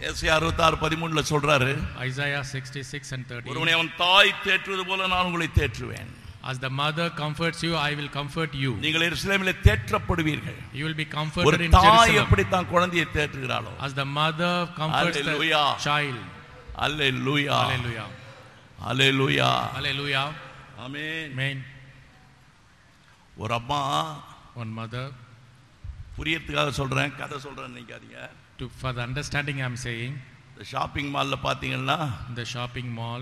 ஏசாயா 66:13 சொல்றாரு, Isaiah 66 and 13. ஒருவனை அவன் தாய் தேற்றுவது போல நான் உங்களை தேற்றுவேன். As the mother comforts you, I will comfort you. நீங்கள் எருசலேமிலே தேற்றப்படுவீர்கள். You will be comforted in Jerusalem. ஒரு தாய் Jerusalem. எப்படி தான் குழந்தையை தேற்றுகிறாளோ, As the mother comforts Hallelujah. the child. Hallelujah, Hallelujah. Hallelujah, Hallelujah. Amen. Amen. ஒரு அம்மா, One mother. புரியறதுக்காக சொல்றேன், கதை சொல்றேன்னு நினைக்காதீங்க. For the understanding I am saying, இந்த ஷாப்பிங் மால்ல பாத்தீங்கன்னா in the shopping mall,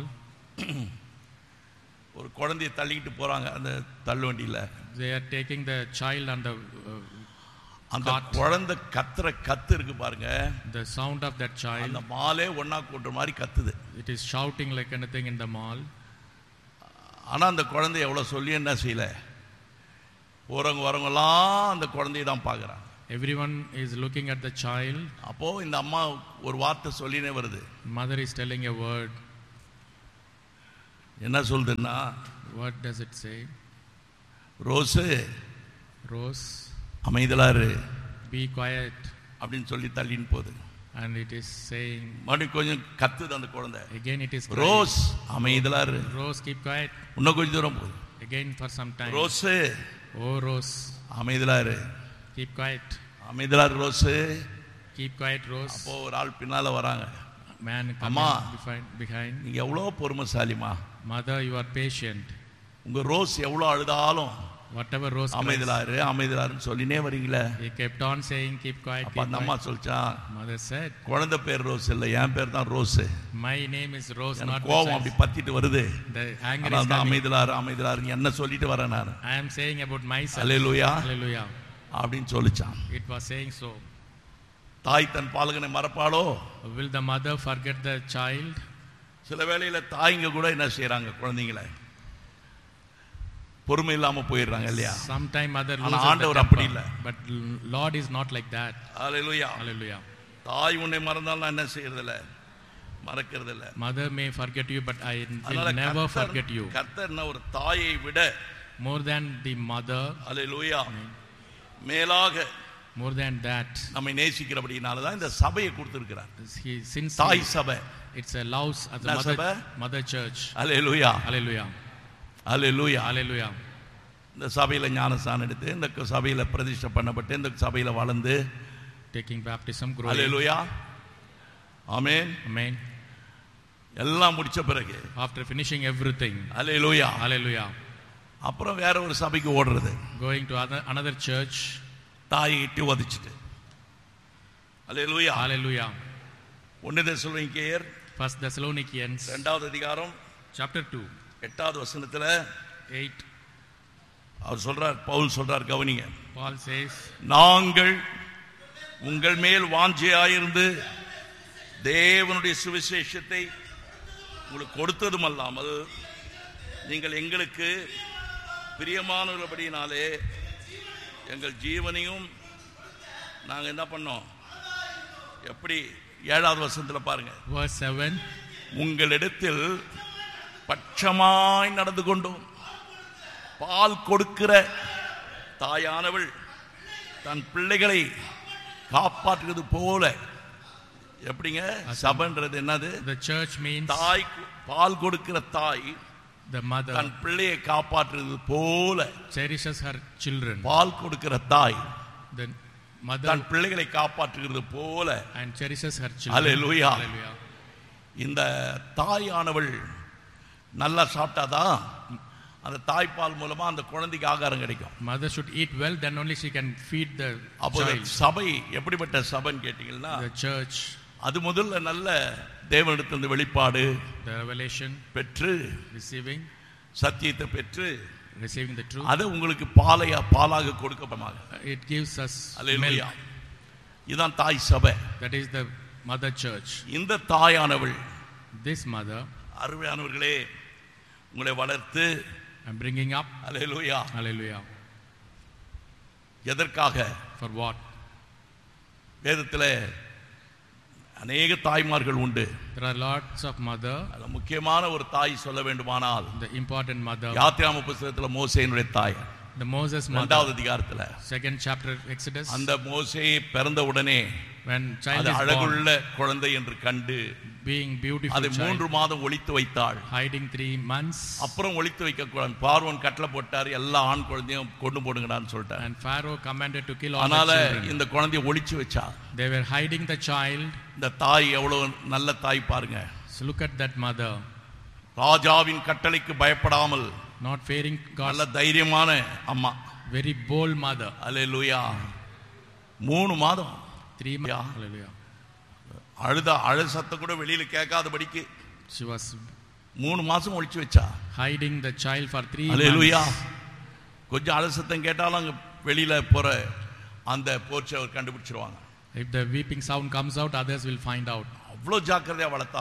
ஒரு குழந்தையை தள்ளிக்கிட்டு போறாங்க அந்த தள்ளுவண்டியில. they are taking the child on the அந்த குழந்தை கத்துற கத்து இருக்கு பாருங்க, the sound of that child, அந்த மாலே ஒண்ணா கூட்டுற மாதிரி கத்துது. it is shouting like anything in the mall. ஆனா அந்த குழந்தை எவ்வளவு சொல்லி என்ன செய்யல, போறவங்க வரவங்கலாம் அந்த குழந்தையை தான் பார்க்கறாங்க. Everyone is looking at the child. அப்போ இந்த அம்மா ஒரு வார்த்தை சொல்லினே வருது. Mother is telling a word. என்ன சொல்லுதுன்னா, What does it say? Rose, Rose, அமைதியா இரு, be quiet. அப்படின்னு சொல்லி தள்ளின்னு போகுது. And it is saying, மறுபடியும் கொஞ்சம் கத்துது அந்த குழந்தை. again it is crying. Rose, அமைதியா இரு. Rose, keep quiet. இன்னும் கொஞ்சம் தூரம் போகுது. Again for some time. Rose, Oh Rose, அமைதியா இரு, keep quiet. அமைதியா இரு ரோஸ். Keep quiet, Rose. அப்போ ஒரு ஆள் பின்னால வராங்க. Man அம்மா, coming behind. நீங்க எவ்வளவு பொறுமைசாலிமா, Mother, you are patient. உங்க ரோஸ் எவ்வளவு அழுதாலும் Whatever Rose அமைதியா cries, இரு, அமைதியா இருன்னு சொல்லினே வரீங்களே. he kept on saying, keep quiet, அப்ப keep அந்த அம்மா quiet. சொல்லிச்சா, Mother said, குழந்தை பேர் ரோஸ் இல்ல, என் பேர் தான் rose. my name is Rose, not எனக்கு கோபம் அப்படி the child. பத்திட்டு வருது. The anger is அதான் coming. அமைதியா இரு, அமைதியா இரு என்ன சொல்லிட்டு வரேன் நான். I am saying about myself. Hallelujah Hallelujah. அப்படின்னு சொல்லிச்சான். It was saying so. தாய் தன் பாலகனை மறப்பாளோ? Will the mother forget the child? சில வேளையில தாய்ங்க கூட என்ன செய்யறாங்க, குழந்தைகளை பொறுமை இல்லாம போயிடுறாங்க இல்லையா? Sometime mother ஆனா loses the ஆண்டவர் அப்படி இல்ல. temper. But Lord is not like that. Hallelujah. Hallelujah. தாய் உன்னை மறந்தாலும் நான் என்ன செய்யறது இல்ல, மறக்கிறது இல்ல. Mother may forget you, but I will அதனால never forget you. கர்த்தர் ஒரு தாயை விட, More than the mother, அல்லேலூயா, மேலாக more than that, நம்மை நேசிக்கிறபடினால தான் இந்த சபையை கொடுத்திருக்கிறார். since தாய் சபை. it's a louse as என்ன a சபை? mother church. அல்லேலூயா, Hallelujah. அல்லேலூயா. Hallelujah. இந்த சபையில ஞானஸ்நானம் எடுத்து, இந்த சபையில பிரதிஷ்டை பண்ணப்பட்டு, இந்த சபையில வளர்ந்து, Taking baptism, growing. அல்லேலூயா, ஆமென். Amen. எல்லாம் முடிச்ச பிறகு, After finishing everything, அல்லேலூயா, hallelujah, அப்புறம் வேற ஒரு சபைக்கு ஓடுறது, going to another church, தாயை இட்டு வதிச்சிட்டு. அல்லேலூயா. hallelujah. 1 தெசலோனிக்கேயர் 1 Thessalonians 2வது அதிகாரம் chapter 2, 8வது வசனத்துல 8, அவர் சொல்றார், பவுல் சொல்றார், கவனிங்க. Paul says, நாங்கள் உங்கள் மேல் வாஞ்சையாயிருந்து தேவனுடைய சுவிசேஷத்தை உங்களுக்கு கொடுத்ததும் அல்லாமல், நீங்கள் எங்களுக்கு பிரியமானபடியினாலே எங்கள் ஜீவனையும் நாங்கள் என்ன பண்ணோம், எப்படி 7வது வசனத்துல பாருங்க, verse 7, உங்களிடத்தில் பட்சமாய் நடந்து கொண்டோம். பால் கொடுக்கிற தாயானவள் தன் பிள்ளைகளை காப்பாற்றுவது போல, எப்படிங்க சபைன்றது என்னது? the church means தாய், பால் கொடுக்கிற தாய் the mother தன் பிள்ளையை காப்பாற்றுவது போல, cherishes her children. பால் கொடுக்கிற தாய் The mother தன் பிள்ளைகளை காப்பாற்றுகிறது போல, and cherishes her children. Hallelujah. Hallelujah. இந்த தாயானவள் நல்லா சாப்பிட்டாதான் அந்த தாய்ப்பால் மூலமா அந்த குழந்தைக்கு ஆகாரம் கிடைக்கும். Mother should eat well, then only she can feed the அப்போ child. சபை எப்படிப்பட்ட சபைன்னு கேட்டீங்கன்னா, The church, அது முதல்ல நல்ல தேவனிடத்திலிருந்து வெளிப்பாடு the revelation, பெற்று, receiving சத்தியத்தை பெற்று, the truth, அது உங்களுக்கு பாலாக கொடுக்கப்பமாக. it gives us hallelujah. milk. இதுதான் தாய் சபை. That is the mother church. இந்த தாயானவள், This mother, அருமையானவர்களே, உங்களை வளர்த்து, I'm bringing up, hallelujah, hallelujah, எதற்காக? for what? வேதத்தில் அநேக தாய்மார்கள் உண்டு. There are lots of mother. அதுல முக்கியமான ஒரு தாய் சொல்ல வேண்டுமானால், The important mother, யாத்திராம புத்தகத்தில் மோசேயினுடைய தாய், the Moses mother, 2வது அதிகாரத்தில், 2nd chapter Exodus. அந்த மோசே பிறந்த உடனே When child அது is born, அழகுள்ள குழந்தை என்று கண்டு being beautiful அதை child, 3 மாதம் ஒளித்து வைத்தாள். hiding 3 months, அப்புறம் ஒளித்து வைக்க கூடாது. பார்வோன் கட்டளை போட்டார், எல்லா ஆண் குழந்தையும் கொண்டு போடுங்கடான்னு சொல்லிட்டார். and Pharaoh commanded to kill all the அதனால children. இந்த குழந்தையை ஒளிச்சு வச்சா. They were hiding the child. இந்த தாய் எவ்வளவு நல்ல தாய் பாருங்க. So look at that mother, ராஜாவின் கட்டளைக்கு பயப்படாமல் not fearing நல்ல God, தைரியமான அம்மா. very bold mother. அல்லேலூயா. 3 மாதம் 3 months. Hallelujah. அழு சத்தம் கூட வெளியில கேட்காதபடிக்கு She was 3 மாசம் ஒளிச்சு வச்சா. hiding the child for 3 hallelujah. months. கொஞ்சம் அழு சத்தம் கேட்டாலும் அங்க வெளியில போற அந்த போர்ச்சை அவர் கண்டுபிடிச்சிருவாங்க. If the weeping sound comes out, others will find out. அவ்வளவு ஜாக்கிரதையா வளர்த்தா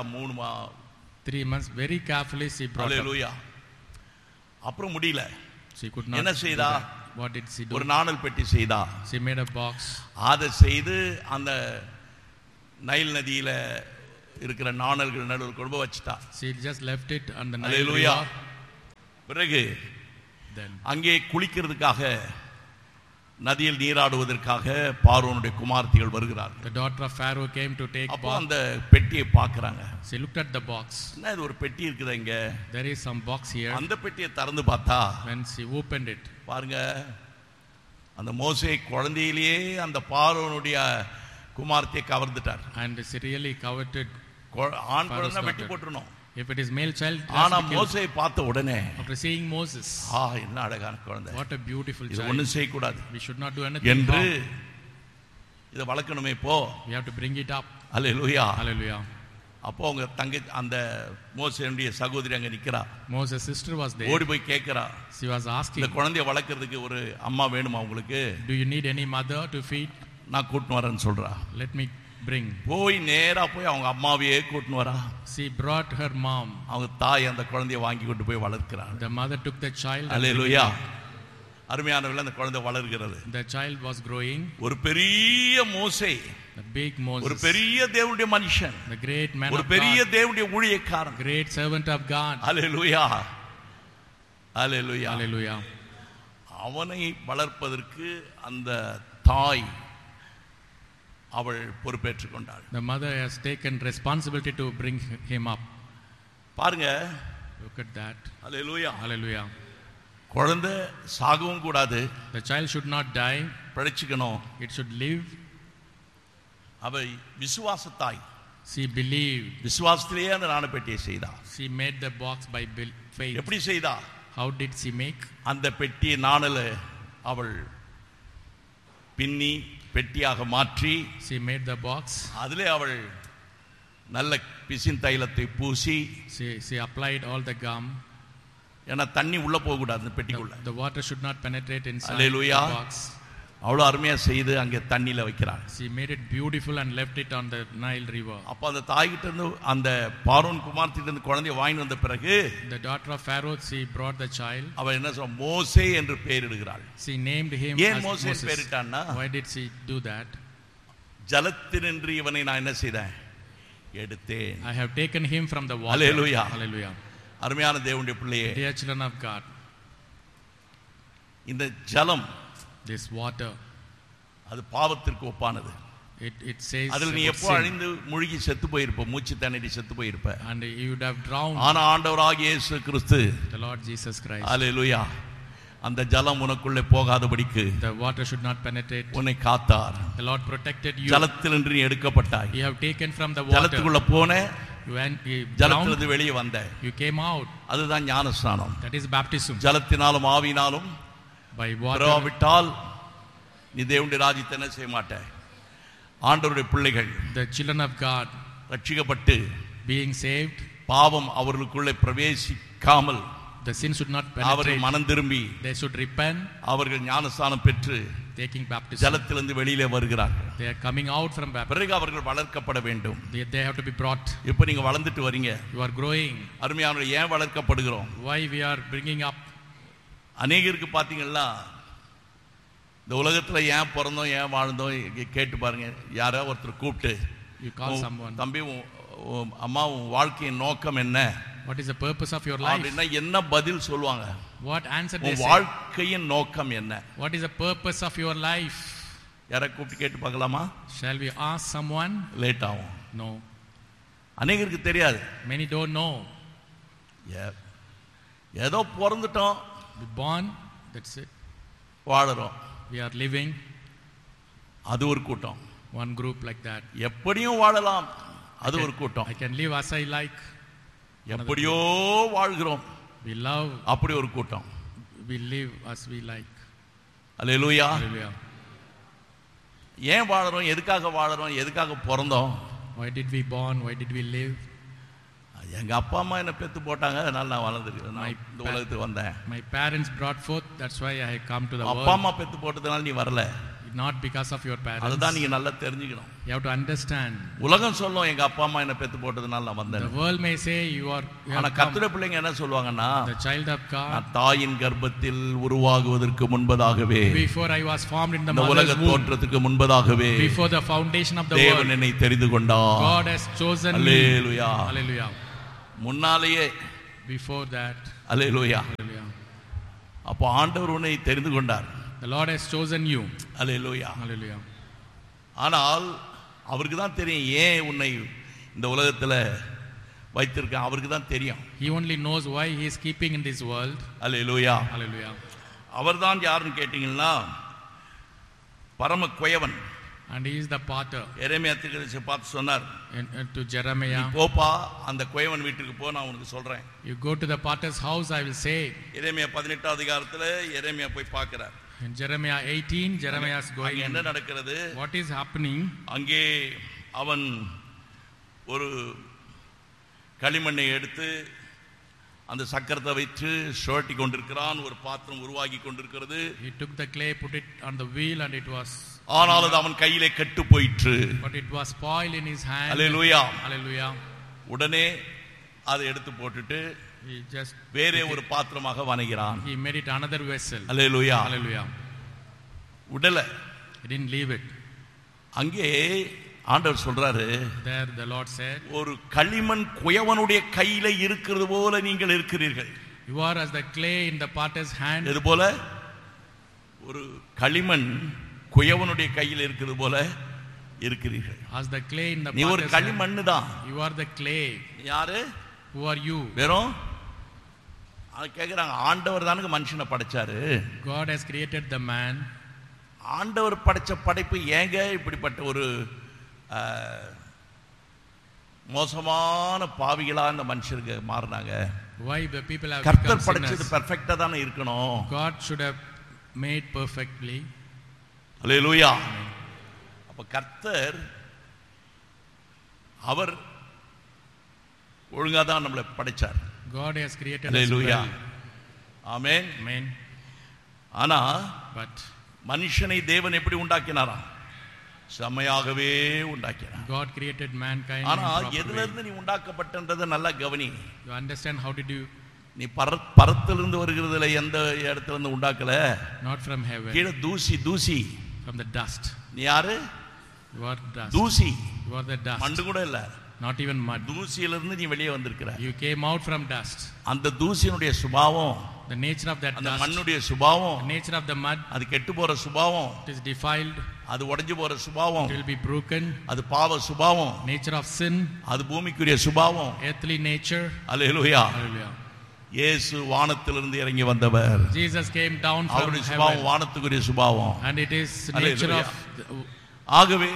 3 months, very carefully she brought up. அல்லேலூயா. அப்புறம் முடியல. She could not என்ன do செய்தா? that. What did she do? ஒரு நாணல் பெட்டி செய்தா. She made a box. அதை செய்து அந்த நைல் நதியில இருக்கிற நாணல்கள் நடுவில் கொண்டு வச்சிட்டா. She just left it on the Nile hallelujah. river. பிறகு Then அங்கே குளிக்கிறதுக்காக நதியில் நீராடுவதற்காக பார்வோனுடைய குமார்த்திகள் வருகிறார்கள். the daughter of Pharaoh came to take அப்போ bath. அந்த பெட்டியை பார்க்கறாங்க. She looked at the box. என்ன இது ஒரு பெட்டி இருக்குதா இங்க? There is some box here. அந்த பெட்டியை திறந்து பார்த்தா When she opened it, பாருங்க, அந்த மோசே குழந்தையிலேயே அந்த பார்வோனுடைய குமார்த்தியை கவர்ந்துட்டார். and she really coveted. ஆண் குழந்தை வெட்டி போட்டுறணும். If it is male child, it has ஆனா to be killed. மோசேயை பார்த்த உடனே After seeing Moses, என்ன அழகான குழந்தை, what a beautiful இது child. ஒண்ணும் செய்யக்கூடாது We should not do anything என்று wrong. இதை வளர்க்கணுமே. இப்போ We have to bring it up. Hallelujah. Hallelujah. அப்போ அவங்க அந்த மோசேனுடைய சகோதரி அங்க நிக்கிறா. Moses' sister was there. ஓடி போய் கேட்கிறா, She was இந்த asking, குழந்தைய வளர்க்கறதுக்கு ஒரு அம்மா வேணுமா உங்களுக்கு? do you need any mother to feed? நான் கூட்டின்னு வரேன்னு சொல்றா. Let me bring. போய் நேரா போய் அவங்க அம்மாவையே கூட்டின்னு வரா. She brought her mom. அவங்க தாய் அந்த குழந்தைய வாங்கி கொண்டு போய் வளர்க்கிறாங்க. The mother took the child. and அல்லேலூயா. அருமையானவர்களே, அந்த குழந்தை வளர்கிறது. the child was growing. ஒரு பெரிய மோசே, The big ஒரு Moses, பெரிய தேவனுடைய மனுஷன், the great man ஒரு of பெரிய God, தேவனுடைய ஊழியக்காரன். great servant of God. Hallelujah. Hallelujah. Hallelujah. அவனை வளர்ப்பதற்கு அந்த தாய் அவள் பொறுப்பேற்றுக் கொண்டாள். The mother has taken responsibility to bring him up. பாருங்க, Look at that. Hallelujah. Hallelujah. குழந்தை சாகவும் கூடாது, The child should not die. பிழைச்சுக்கணும். It should live. அவ விசுவாசத்தாய், She believed. விசுவாசத்திலேயே அந்த நாணப்பெட்டியை செய்தா. She made the box by faith. எப்படி செய்தா? How did she make? அந்த பெட்டி நாணல அவள் பின்னி பெட்டியாக மாற்றி She made the box. அதிலே அவள் நல்ல பிசின் தைலத்தை பூசி, She applied all the gum. ஏன்னா தண்ணி உள்ள போக கூடாது அந்த பெட்டிக்குள்ள. The water should not penetrate inside Hallelujah. the box. அவ்வளோ அருமையா செய்து அங்கே தண்ணியில வைக்கிறாள். She made it beautiful and left it on the Nile river. அப்போ அந்த தாய்கிட்ட இருந்து அந்த பார்வோன் குமார்த்திட்ட இருந்து குழந்தைய வாங்கி வந்த பிறகு The daughter of Pharaoh, she brought the child. அவ என்ன சொல்ற, மோசே என்று பெயரிடுகிறாள். She named him ஏன் as மோசே Moses. பெயரிட்டான்னா, Why did she do that? ஜலத்தினின்று இவனை நான் என்ன செய்தேன், எடுத்தேன். I have taken him from the water. Hallelujah. Hallelujah. அருமையான தேவனுடைய பிள்ளையே, Dear children of God, இந்த ஜலம் this water, அது பாவத்திற்கு ஒப்பானது. it says அதில் நீ about எப்போ sin. அழிந்து முழுகி செத்து போயிருப்ப, மூச்சு திணறி செத்து போயிருப்ப. And you would have drowned. ஆனா ஆண்டவராகிய இயேசு கிறிஸ்து, The Lord Jesus Christ. அல்லேலூயா, அந்த ஜலம் உனக்குள்ளே போகாதபடிக்கு The water should not penetrate. உன்னை காத்தார். The Lord protected you. ஜலத்திலிருந்து நீ எடுக்கப்பட்டாய். You have taken from the water. ஜலத்துக்குள்ள போன, You went, you drowned. ஜலத்திலிருந்து வெளியே வந்த. You came out. அதுதான் ஞானஸ்நானம். That is baptism. ஜலத்தினாலும் ஆவினாலும் By water. பிறவாவிட்டால் நீ தேவனுடைய ராஜ்யத்தை என்ன செய்ய மாட்ட. ஆண்டவருடைய பிள்ளைகள், The children of God ரட்சிக்கப்பட்டு being saved, பாவம் அவர்களுக்குள்ளே பிரவேசிக்காமல் the sin should not அவர்கள் penetrate. மனம் திரும்பி They should repent, அவர்கள் ஞானஸ்நானம் பெற்று taking baptism. ஜலத்திலிருந்து வெளியிலே வருகிறார்கள். They are coming out from baptism. பிறகு அவர்கள் வளர்க்கப்பட வேண்டும். They have to be brought. இப்போ நீங்க வளர்ந்துட்டு வரீங்க. You are growing. அருமையானவர்களே, ஏன் வளர்க்கப்படுகிறோம்? Why we are bringing up? அநேகருக்கு பார்த்தீங்கன்னா, இந்த உலகத்துல ஏன் பிறந்தோம் ஏன் வாழ்ந்தோம் கேட்டு பாருங்க. யாரோ ஒருத்தர் கூப்பிட்டு, You call someone. தம்பி அம்மா உன் வாழ்க்கையின் நோக்கம் என்ன What is the purpose of your life? அப்படின்னா என்ன பதில் சொல்லுவாங்க? What answer they உன் say? வாழ்க்கையின் நோக்கம் என்ன? What is the purpose of your life? யாரை கூப்பிட்டு கேட்டு பார்க்கலாமா? Shall we ask someone? Late ஆகும். No. அநேகருக்கு தெரியாது. Many don't know. ஏதோ பிறந்துட்டோம், We born, that's it. வாழறோம். We are living. அது ஒரு கூட்டம். One group like that. எப்படியும் வாழலாம், அது ஒரு கூட்டம். I can live as I like. எப்படியோ வாழ்கிறோம், We love. அப்படி ஒரு கூட்டம். We live as we like. Hallelujah. Hallelujah. ஏன் வாழறோம், எதுக்காக வாழறோம், எதுக்காக பிறந்தோம்? Why did we born? Why did we live? எங்க அப்பா அம்மா என்ன பெத்து போட்டாங்க, அதனால நான் வளர்ந்துருக்கேன், நான் இந்த உலகத்துக்கு வந்தேன். My parents brought forth, that's why I come to the world. அப்பா அம்மா பெத்து போட்டதுனால நீ வரல. Not because of your parents. அதுதான் நீங்க நல்லா தெரிஞ்சுக்கணும். You have to understand. உலகம் சொல்லும் எங்க அப்பா அம்மா என்ன பெத்து போட்டதுனால நான் வந்தேன். The world may say you ஆனா கர்த்தருடைய பிள்ளைங்க என்ன சொல்வாங்கன்னா, the child of God, நான் தாயின் கர்ப்பத்தில் உருவாகுவதற்கு முன்பதாகவே, before I was formed in the இந்த mother's உலக womb, தோற்றத்துக்கு முன்பதாகவே, before the foundation of the தேவன் world, என்னை தெரிந்து கொண்டார். God has chosen me. Hallelujah. Hallelujah. முன்னாலேயே, before that. அல்லேலூயா. Hallelujah. அப்ப ஆண்டவர் உன்னை தெரிந்து கொண்டார். The Lord has chosen you. Hallelujah. Hallelujah. ஆனால் அவருக்கு தான் தெரியும் ஏன் உன்னை இந்த உலகத்துல வைத்திருக்கான், அவருக்கு தான் தெரியும். He only knows why he is keeping in this world. Hallelujah. Hallelujah. அவர்தான் யாருன்னு கேட்டீங்கன்னா, பரம குயவன். And he is the potter. எரேமியா தீர்க்கதரிசி பார்த்து சொன்னார், To Jeremiah, போப்பா அந்த குயவன் வீட்டுக்கு போ, நான் உனக்கு சொல்றேன். you go to the potter's house, I will say. எரேமியா 18 அதிகாரத்துல எரேமியா போய் பார்க்கிறார். In Jeremiah 18, Jeremiah is going. என்ன நடக்கிறது? What is happening? அங்கே அவன் ஒரு களிமண்ணை எடுத்து அந்த சக்கரத்தை வைத்து சுழட்டி கொண்டிருக்கிறான். ஒரு பாத்திரம் உருவாகி கொண்டிருக்கிறது. He took the clay, put it on the wheel, and it was. ஆனால் அது அவன் கையிலே கெட்டு போயிற்று. But it was spoiled in his hand. Hallelujah. Hallelujah. உடனே அதை எடுத்து போட்டுட்டு He just வேறே ஒரு பாத்திரமாக வணைகிறான். he made it another vessel. Hallelujah. Hallelujah. உடல He didn't leave it. அங்கே ஆண்டவர் சொல்றாரு, There the Lord said, ஒரு களிமண் குயவனுடைய கையில இருக்கிறது போல நீங்கள் இருக்கிறீர்கள். you are as the clay in the potter's hand. இது போல ஒரு களிமண் குயவனுடைய கையில் இருக்கிறது போல இருக்கிறீர்கள். As the clay in the நீ ஒரு potter's களிமண் தான். hand. You are the clay. யாரு? Who are you? வெறும் கேக்குறாங்க, ஆண்டவர் தானுங்க மனுஷனை படைச்சாரு. God has created the man. ஆண்டவர் படைச்ச படைப்பு ஏங்க இப்படிப்பட்ட ஒரு மோசமான பாவிகளா இந்த மனுஷருக்கு மாறினாங்க? Why the people have கர்த்தர் become படைச்சது sinners? பெர்ஃபெக்ட்டா தானே இருக்கணும். God should have made perfectly. அல்லேலூயா. அப்ப கர்த்தர் அவர் ஒழுங்கா தான் நம்மளை படைச்சார். God has created us hallelujah. well. Amen. Amen. ஆனா But மனுஷனை தேவன் எப்படி உண்டாக்கினாராம்? செம்மையாகவே உண்டாக்கினார். God created mankind in ஆனா proper எதுல way. இருந்து நீ உண்டாக்கப்பட்டன்றத நல்லா கவனி. You understand how did you? நீ பரத்திலிருந்து வருகிறதுல எந்த இடத்துல இருந்து உண்டாக்கல. Not from heaven. கீழே தூசி. From the dust. நீ யாரு? You are dust. தூசி. You are the dust. மண்ணு கூட இல்ல. Not even mud. தூசியிலிருந்து நீ வெளியே வந்திருக்கிற. You came out from dust. அந்த தூசியினுடைய சுபாவம், The nature of that அந்த dust. மண்ணுடைய சுபாவம், The nature of the mud. அது கெட்டு போற சுபாவம், It is defiled. அது உடைஞ்சு போற சுபாவம், It will be broken. அது பாவ சுபாவம், Nature of sin. அது பூமிக்குரிய சுபாவம். Earthly nature. அல்லேலூயா. Hallelujah. இயேசு வானத்திலிருந்து இறங்கி வந்தவர். Jesus came down from அவருடைய சுபாவம் heaven. வானத்துக்குரிய சுபாவம். And it is nature of ஆகவே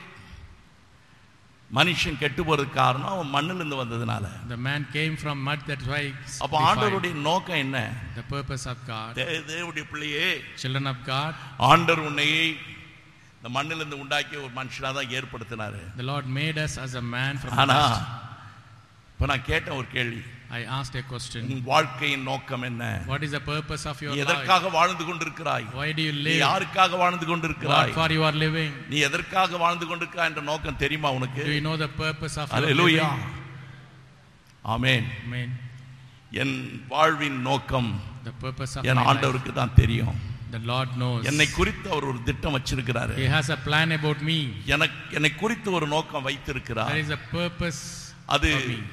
மனுஷன் கெட்டு போறதுக்கு காரணம் அவன் மண்ணில இருந்து வந்ததுனால. the man came from mud, that's why. அப்ப ஆண்டவருடைய நோக்கம் என்ன? The purpose of God. தேவனுடைய பிள்ளையே, Children of God. ஆண்டவர் உன்னை இந்த மண்ணில இருந்து உண்டாக்கி ஒரு மனுஷனா தான் ஏற்படுத்தினாரு. The Lord made us as a man from ஆனா dust. இப்ப நான் கேட்ட ஒரு கேள்வி, I asked a question. உன் வாழ்க்கையின் நோக்கம் என்ன? What is the purpose of your life? எதற்காக வாழ்ந்து கொண்டிருக்கிறாய்? Why do you நீ live? யாருக்காக வாழ்ந்து What கொண்டிருக்கிறாய்? for you are living? நீ எதற்காக வாழ்ந்து கொண்டிருக்கிறாய் என்ற நோக்கம் தெரியுமா உனக்கு? Do you know the purpose of your hallelujah. living? Amen. Amen. என் வாழ்வின் நோக்கம் The purpose of N my life. ஆண்டவருக்கு தான் தெரியும். The Lord knows. என்னை குறித்து அவர் ஒரு திட்டம் வச்சிருக்கிறாரு. He has a plan about me. என்னை குறித்து ஒரு நோக்கம் வைத்திருக்கிறார். There is a purpose அது for me.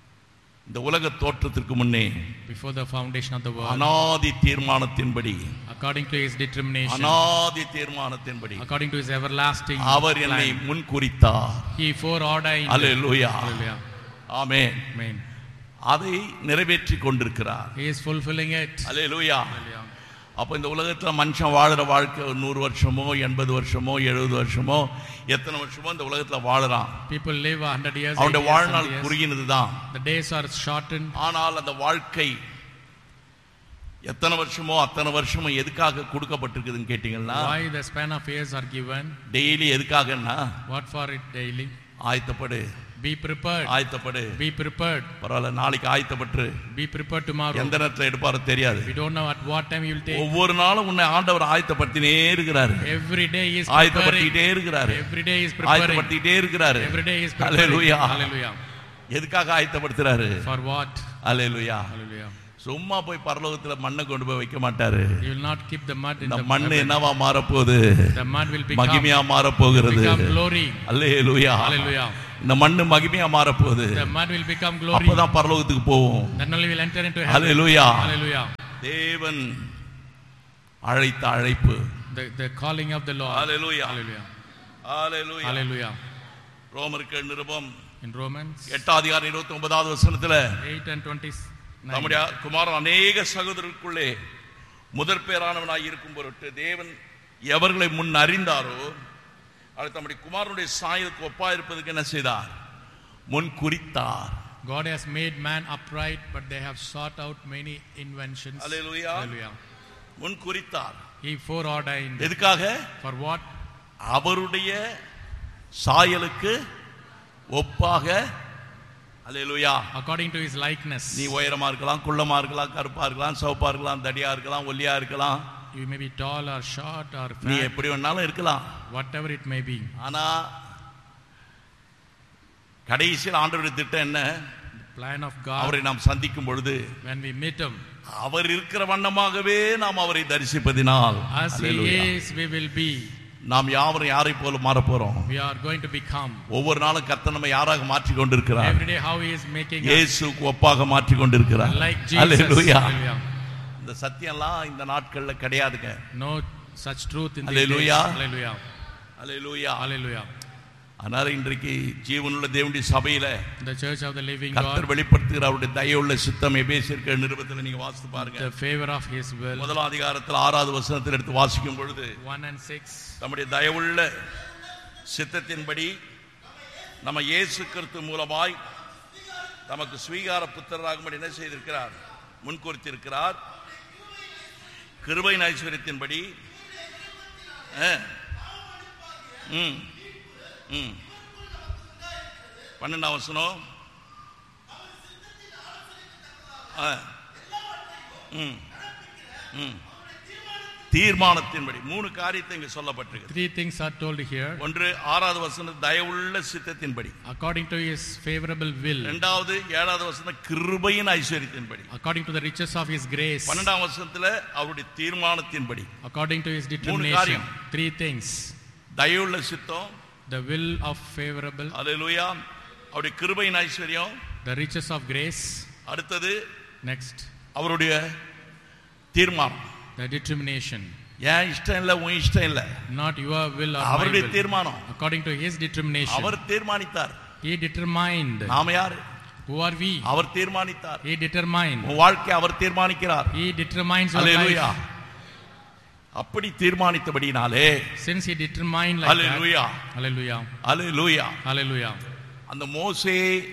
இந்த உலக தோற்றத்திற்கு முன்னே Before the foundation of the world. அநாதி தீர்மானத்தின்படி According according to his determination, அநாதி தீர்மானத்தின்படி according to his everlasting அவர் என்னை plan. முன்குறித்தார். He foreordained. Hallelujah. Hallelujah. Amen. Amen. அதை நிறைவேற்றி கொண்டிருக்கிறார். He is fulfilling it. Hallelujah. Hallelujah. அப்போ இந்த உலகத்தில் மனுஷன் வாழுற வாழ்க்கை 100 வருஷமோ 80 வருஷமோ 70 வருஷமோ எத்தனை வருஷமோ இந்த உலகத்தில் வாழுறான். People live 100 years. அவனுடைய வாழ்நாள் குறுகினது தான். The days are shortened. ஆனால் அந்த வாழ்க்கை எத்தனை வருஷமோ அத்தனை வருஷமும் எதுக்காக கொடுக்கப்பட்டிருக்குதுன்னு கேட்டீங்கன்னா, Why the span of years are given? Daily எதுக்காகன்னா, What for it daily? ஆயத்தப்படு, Be prepared. ஆயத்தப்படு. Be prepared. பரவாயில்ல, நாளைக்கு ஆயத்தப்பட்டு. Be prepared tomorrow. எந்த நேரத்தில் எடுப்பாரோ தெரியாது. We don't know at what time you will take. ஒவ்வொரு நாளும் உன்னை ஆண்டவர் ஆயத்தப்படுத்தினே இருக்கிறாரு. Every day he is ஆயத்தப்படுத்திட்டே இருக்கிறாரு. Every day he is preparing. ஆயத்தப்படுத்திட்டே இருக்கிறாரு. Every day he is preparing. Hallelujah. Hallelujah. எதுக்காக ஆயத்தப்படுத்துறாரு? For what? Hallelujah. Hallelujah. சும்மா போய் பரலோகத்துல மண்ணை கொண்டு போய் வைக்க மாட்டாரு. He will not keep the mud in இந்த the மண்ணு என்னவா மாற போகுது? The mud will become மகிமையா மாற போகிறது. glory. அல்லேலூயா. Hallelujah. இந்த மண்ணு மகிமையா மாற போகுது. The mud will become glory. அப்பதான் பரலோகத்துக்கு போவோம். Then only will enter into heaven. Hallelujah. Hallelujah. தேவன் அழைத்த அழைப்பு. The calling of the Lord. Hallelujah. Hallelujah. Hallelujah. Hallelujah. ரோமருக்கு நிருபம் In Romans 8:29 வசனத்துல 8 and 29. நம்முடைய குமாரன் அநேக சகோதரருக்குள்ளே முதற் பேரானவனாய் இருக்கும் பொருட்டு தேவன் எவர்களை முன் அறிந்தாரோ அவர் தம்முடைய குமாரனுடைய சாயலுக்கு ஒப்பாயிருப்பதற்கு என்ன செய்தார்? முன் குறித்தார். God has made man upright, but they have sought out many inventions. Hallelujah. Hallelujah. முன் குறித்தார். He foreordained. எதுக்காக? For what? அவருடைய சாயலுக்கு ஒப்பாக. அல்லேலூயா. According to his likeness. நீ உயரமா இருக்கலாம், குள்ளமா இருக்கலாம், கருப்பா இருக்கலாம், சிவப்பா இருக்கலாம், தடியா இருக்கலாம், ஒல்லியா இருக்கலாம். You may be tall or short or நீ fat. எப்படி வேணாலும் இருக்கலாம். Whatever it may be. ஆனா கடைசியில் ஆண்டவருடைய திட்டம் என்ன? The plan of God. அவரை நாம் சந்திக்கும் பொழுது When we meet him, அவர் இருக்கிற வண்ணமாகவே நாம் அவரை தரிசிப்பதினால் as he is, we will be. நாம் யாவரும் யாரை போல மாற போறோம்? We are going to become. ஒவ்வொரு நாளும் கர்த்தர் நம்மை யாராக மாற்றி கொண்டிருக்கிறார்? Every day how he is making us இயேசுவுக்கு ஒப்பாக மாற்றி கொண்டிருக்கிறார். like Jesus. அல்லேலூயா. Hallelujah. இந்த சத்தியம்லாம் இந்த நாட்கள்ல கிடையாதுங்க. No such truth in these Hallelujah. days. Hallelujah. Hallelujah. Hallelujah. அதனால இன்றைக்கு ஜீவனுள்ள தேவனுடைய சபையில The church of the living கர்த்தர் God, வெளிப்படுத்துகிற அவருடைய தயவுள்ள சித்தம் எபேசியர் நிருபத்தில் நீங்க வாசித்து பாருங்க. the favor of his will. முதலாம் அதிகாரத்தில் 6வது வசனத்தில் எடுத்து வாசிக்கும் பொழுது 1 and 6. நம்முடைய தயவுள்ள சித்தத்தின்படி நம்ம இயேசு கிறிஸ்து மூலமாய் நமக்கு ஸ்வீகார புத்திரராகும்படி என்ன செய்திருக்கிறார்? முன்குறித்திருக்கிறார். கிருபையின் ஐஸ்வரியத்தின்படி 12ஆம் வசனம் தீர்மானத்தின்படி 3 காரியத்தை இங்கு சொல்லப்பட்டிருக்கு. 3 things are told here. ஒன்று 6வது வசனம் தயவுள்ள சித்தத்தின்படி, According to his favorable will. இரண்டாவது 7வது வசனம் கிருபையின் ஐஸ்வரியத்தின்படி, According to the riches of his grace. 12ஆம் வசனத்துல அவருடைய தீர்மானத்தின்படி. According to his 3 determination. காரியம். 3 things. தயவுள்ள சித்தம், The will of favorable. அல்லேலூயா, அவருடைய கிருபையின் ஐஸ்வரியம், The riches of grace. அடுத்தது Next, அவருடைய தீர்மானம். the determination. ஏன் இஷ்டம் இல்ல, உன் இஷ்டம் இல்ல, Not your will or my அவருடைய will. தீர்மானம். According to his determination. Our தீர்மானித்தார். He determined. நாம யாரு? Who are we? Our தீர்மானித்தார். He determined. உன் வாழ்க்கை அவர் தீர்மானிக்கிறார். He determines your hallelujah. life. அப்படி தீர்மானித்தபடினாலே, Since he determined like hallelujah, that. Hallelujah. Hallelujah, Hallelujah. அந்த மோசே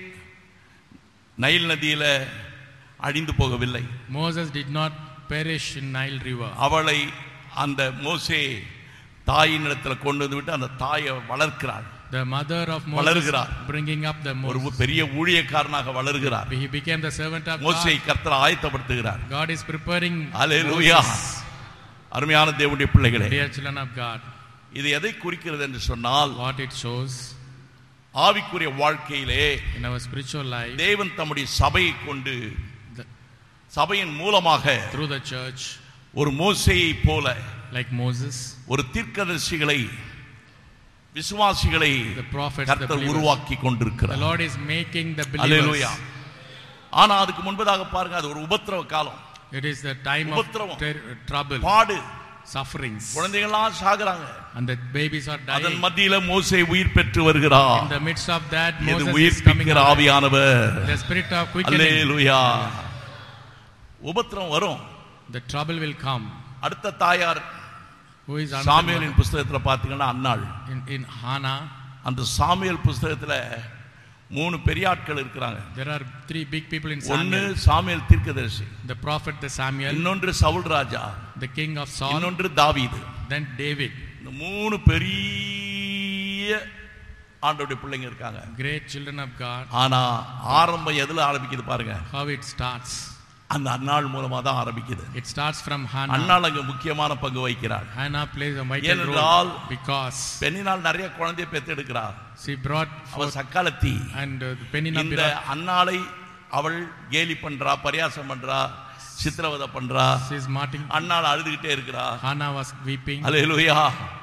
Nile நதியில அழிந்து போகவில்லை. Moses did not perish in Nile river. அவளை அந்த மோசே தாயின் இடத்துல கொண்டு வந்து விட்டு அந்த தாயை வளர்க்கிறாள். The mother of Moses வளர்கிறார். bringing up the ஒரு Moses. பெரிய ஊழியக்காரனாக வளர்கிறார். He became the servant of மோசேயை God. கர்த்தர் ஆயத்தப்படுத்துகிறார். God is preparing hallelujah. Moses. அருமையான தேவனுடைய பிள்ளைகளே, Dear children of God, இது எதை குறிக்கிறது என்று சொன்னால், what it shows ஆவிக்குரிய வாழ்க்கையிலே in our spiritual life, தேவன் தம்முடைய சபையை கொண்டு the- சபையின் மூலமாக through the church, ஒரு மோசேயை போல like Moses, ஒரு தீர்க்கதரிசிகளை, விசுவாசிகளை the prophets, the கர்த்தர் believers. உருவாக்கி The கொண்டிருக்கிறார். Lord is making the hallelujah. believers. ஆனா அதுக்கு முன்பதாக பாருங்க, அது ஒரு உபத்திரவ காலம். It is the time of trouble, பாடு, sufferings, குழந்தைகள்லாம் சாகுறாங்க. and the babies are அதன் dying. மத்தியில மோசே உயிர் பெற்று வருகிறார். In the midst of that, இது Moses is உயிர்ப்பிக்கிற coming alive. ஆவியானவர். The spirit of quickening. அல்லேலூயா. உபத்திரம் வரும். The trouble will come. அடுத்த தாயார் Who is சாமுவேலின் புத்தகத்துல பாத்தீங்கன்னா அன்னாள். in Hannah. அந்த சாமுவேல் புத்தகத்துல 3 பெரிய ஆட்கள் இருக்காங்க. There are 3 big people in ஒன்னு Samuel. சாமுவேல் தீர்க்கதரிசி, The prophet, the Samuel, இன்னொன்று சவுல் ராஜா, the king of Saul, இன்னொன்று தாவீது. then David. இந்த 3 பெரிய ஆண்டவருடைய பிள்ளைங்க இருக்காங்க. Great children of God. ஆனா ஆரம்பம் எதுல ஆரம்பிக்குது பாருங்க. How it starts. அந்த அன்னாள் மூலமா தான் ஆரம்பிக்குது. It starts from Hannah. அன்னாள் அங்க முக்கியமான பங்கு வகிக்கிறாள். Hannah plays a vital role because பெண்ணினால் நிறைய குழந்தையை பெற்றெடுக்கிறார். she brought அவள் forth சக்காலத்தி. and Penina இந்த அன்னாளை அவள் கேலி பண்றா, பரியாசம் பண்றா, சித்திரவதை பண்றா. she is mocking. அன்னாள் அழுதுகிட்டே இருக்கிறா. Hannah was weeping. அல்லேலூயா.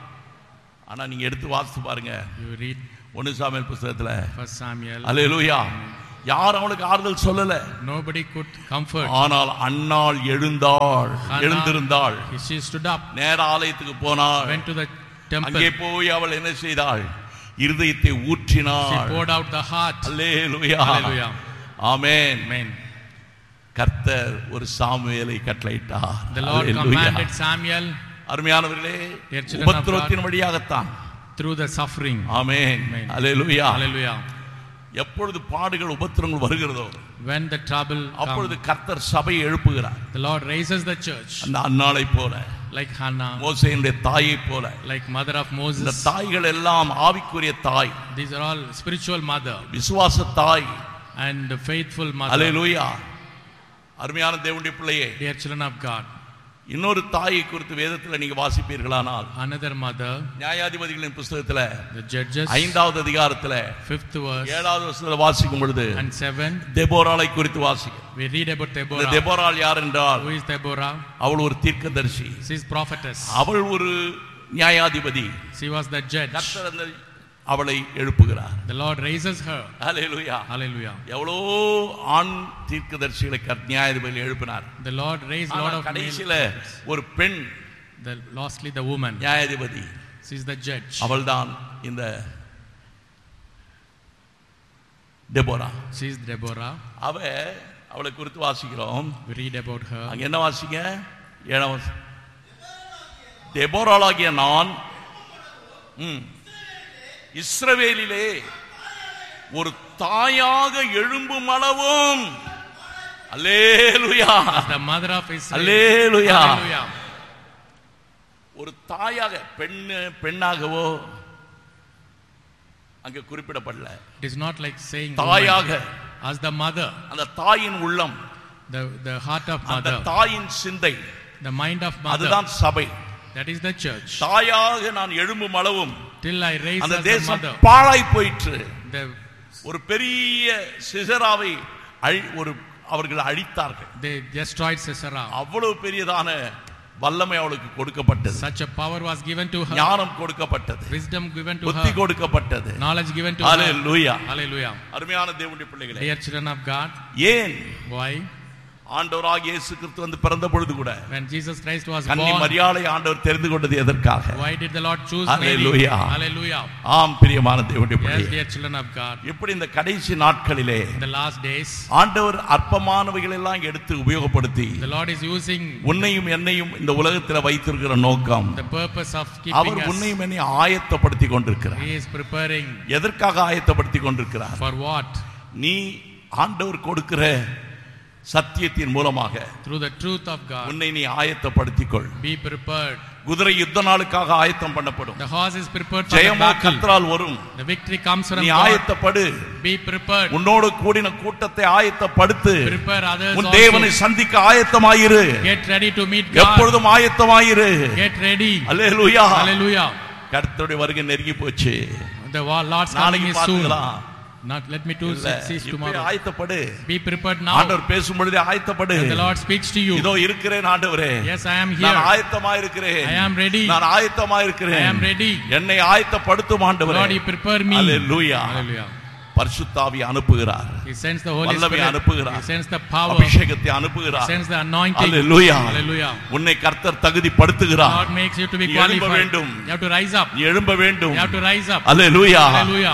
ஆனா நீங்க எடுத்து வாசித்து பாருங்க. You read 1 சாமுவேல் புத்தகத்துல. 1 Samuel. அல்லேலூயா. யார் அவளுக்கு ஆறுதல் சொல்லல. Nobody could comfort. ஆனால் அன்னாள் எழுந்திருந்தாள். She stood up. நேர ஆலயத்துக்கு போனாள். Went to the temple. அங்கே போய் அவள் என்ன செய்தாள்? இருதயத்தை ஊற்றினாள். She poured out the heart. Hallelujah. Hallelujah. Amen. Amen. கர்த்தர் ஒரு சாமுவேலை கட்டளையிட்டார். The Lord commanded Samuel. அருமையானவர்களே, உபத்திரவத்தின் வழியாகத்தான். Through the suffering. Amen. Hallelujah. Hallelujah. எப்பொழுது பாடுகள் உபத்திரங்கள் வருகிறதோ, when the trouble அப்பொழுது கர்த்தர் சபையை எழுப்புகிறார். the Lord raises the church. அந்த அன்னாளை போல, like Hannah, மோசேயுடைய தாயை போல, like mother of Moses. இந்த தாய்கள் எல்லாம் ஆவிக்குரிய தாய். These are all spiritual mother. விசுவாச தாய் and faithful mother. அல்லேலூயா. அருமையான தேவனுடைய பிள்ளையே, dear children of God, இன்னொரு தாயை குறித்து வேதத்தில் நீங்க வாசிப்பீர்களானால், another mother, நியாயாதிபதிகளின் புத்தகத்துல the Judges 5வது அதிகாரத்துல 5th verse 7வது வசனத்துல வாசிக்கும் பொழுது and 7 தெபோராளை குறித்து வாசிக்கும். we read about இந்த Deborah. தெபோராள் யார் என்றால், who is Deborah? அவள் ஒரு தீர்க்கதரிசி. she is prophetess. அவள் ஒரு நியாயாதிபதி. she was the judge. கர்த்தர் அந்த அவளை எழுப்புகிறார். the Lord raises her. Hallelujah. Hallelujah. எவ்வளோ ஆண் தீர்க்கதரிசிகளை நியாயாதிபதி எழுப்பினார். the Lord raised lot of கடைசில ஒரு பெண், lastly the woman, நியாயாதிபதி. she is the judge. அவள்தான் இந்த டெபோரா. she is Deborah. அவளை குறித்து வாசிக்கிறோம். we read about her. அங்க என்ன வாசிங்க? 7வது வசனம். டெபோராளாகிய நான் இஸ்ரவேலிலே ஒரு தாயாக எழும்பும் அளவும், அல்லேலூயா, the mother of Israel. Hallelujah. Hallelujah. ஒரு தாயாக, பெண்ணாகவோ அங்க குறிப்பிடப்படல. it is not like saying தாயாக, as the mother, அந்த தாயின் உள்ளம், the heart of அந்த mother, தாயின் சிந்தை, the mind of mother, அதுதான் சபை. that is the church. தாயாக நான் எழும்பும் அளவும் till I raise அந்த as the தேசம் mother. பாழாய் போயிற்று. the ஒரு பெரிய சிசராவை அவர்கள் அழித்தார்கள். they destroyed Sisera. அவ்வளவு பெரியதான வல்லமை அவளுக்கு கொடுக்கப்பட்டது. such a power was given to her. ஞானம் கொடுக்கப்பட்டது. wisdom given to புத்தி her. கொடுக்கப்பட்டது. knowledge given to hallelujah. her. Hallelujah. அருமையான தேவனுடைய பிள்ளைகளே, dear children of God, ஏன் why ஆண்டவராகிய இயேசு கிறிஸ்து வந்து பிறந்த பொழுது கூட when Jesus Christ was கன்னி born, மரியாளை ஆண்டவர் தெரிந்து கொண்டது எதற்காக? why did the Lord choose Mary? Hallelujah. Hallelujah. ஆம் பிரியமான தேவனுடைய yes, பிள்ளைகளே, dear children of God, இப்படி இந்த கடைசி நாட்களிலே in the last days ஆண்டவர் அற்பமானவைகள் எல்லாம் எடுத்து உபயோகப்படுத்தி the Lord is using உன்னையும் என்னையும் இந்த உலகத்தில் வைத்திருக்கிற நோக்கம், the purpose of keeping our us. உன்னையும் என்னையும் ஆயத்தப்படுத்தி கொண்டிருக்கிறார். He is preparing. எதற்காக ஆயத்தப்படுத்தி கொண்டிருக்கிறார்? for what? நீ ஆண்டவர் கொடுக்கிற சத்தியத்தின் மூலமாக through the truth of God. உன்னை நீ ஆயத்தப்படுத்திக்கொள். be prepared. குதிரை யுத்த நாளுக்காக ஆயத்தம் பண்ணப்படும். the horse is prepared for the ஜெயமோ battle. கர்த்தரால் வரும். the victory comes from நீ God. ஆயத்தப்படு. be prepared. உன்னோடு கூடின கூட்டத்தை ஆயத்தப்படுத்து. prepare others உன் also. தேவனை சந்திக்க ஆயத்தமாயிரு. get ready to meet God. எப்பொழுதும் ஆயத்தமாயிரு. get ready. அல்லேலூயா. Hallelujah. கர்த்தருடைய வருகை நெருங்கி போச்சு. the Lord's coming நாளைக்கு is soon. பார்த்துக்கலாம். not let me to cease tomorrow. ஆயத்தப்படு. be prepared now. ஆண்டவர் பேசும் பொழுதே ஆயத்தப்படு. the Lord speaks to you. இதோ இருக்கிறேன் ஆண்டவரே. yes, I am here. நான் ஆயத்தமாய் இருக்கிறேன். I am ready. நான் ஆயத்தமாய் இருக்கிறேன். I am ready. என்னை ஆயத்தப்படுத்தும் ஆண்டவரே. Lord, you prepare me. Hallelujah. Hallelujah. பரிசுத்தாவியை அனுப்புகிறார். He sends the Holy வல்லமை Spirit. அனுப்புகிறார். He sends the power. அபிஷேகத்தை அனுப்புகிறார். He sends the anointing. Hallelujah. Hallelujah. உன்னை கர்த்தர் தகுதிப்படுத்துகிறார். God makes you to be நீ எழும்ப qualified. வேண்டும். You have to rise up. நீ எழும்ப வேண்டும். You have to rise up. Hallelujah. Hallelujah.